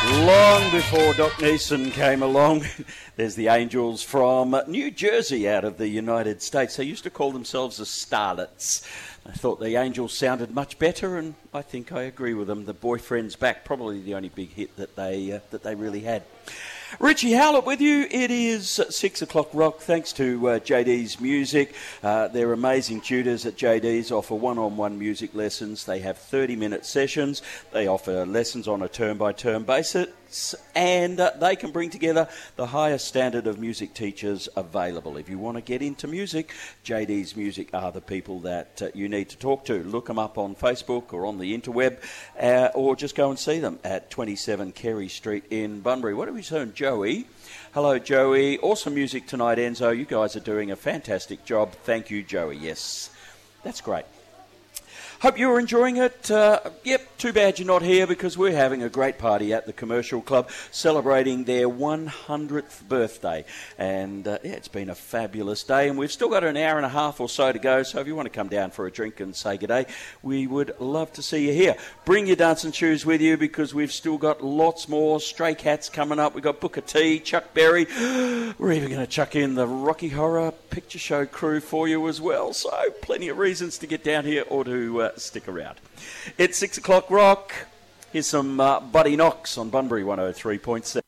Long before Doc Neeson came along, there's the Angels from New Jersey out of the United States. They used to call themselves the Starlets. I thought the Angels sounded much better, and I think I agree with them. The Boyfriend's Back, probably the only big hit that they really had. Richie Howlett with you. It is 6 o'clock rock. Thanks to JD's Music. They're amazing tutors at JD's, offer one-on-one music lessons. They have 30-minute sessions. They offer lessons on a term-by-term basis, and they can bring together the highest standard of music teachers available. If you want to get into music, JD's Music are the people that you need to talk to. Look them up on Facebook or on the interweb, or just go and see them at 27 Carey Street in Bunbury. What are we saying, Joey? Hello, Joey. Awesome music tonight, Enzo. You guys are doing a fantastic job. Thank you, Joey. Yes, that's great. Hope you were enjoying it. Yep, too bad you're not here because we're having a great party at the Commercial Club celebrating their 100th birthday. And it's been a fabulous day, and we've still got an hour and a half or so to go. So if you want to come down for a drink and say good day, we would love to see you here. Bring your dancing shoes with you because we've still got lots more Stray Cats coming up. We've got Booker T, Chuck Berry. We're even going to chuck in the Rocky Horror Picture Show crew for you as well. So plenty of reasons to get down here or to stick around. It's 6 o'clock rock. Here's some Buddy Knox on Bunbury 103.7.